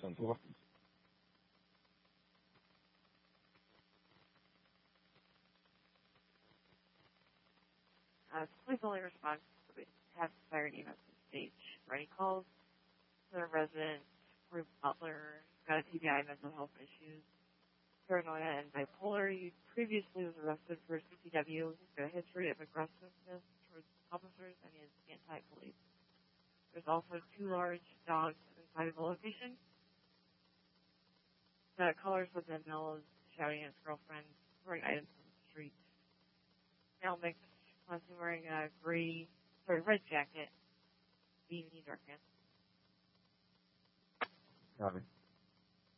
10-4. Police only respond to have fire name at the stage. Writing calls to the resident, group butler, got a TBI, mental health issues, paranoia, and bipolar. He previously was arrested for CCW. He's got a history of aggressiveness towards officers, and he is anti-police. There's also 2 large dogs inside of the location. The callers within Mel is shouting at his girlfriend, throwing items on the street. Mel makes Clancy wearing a red jacket, being dark pants. Copy.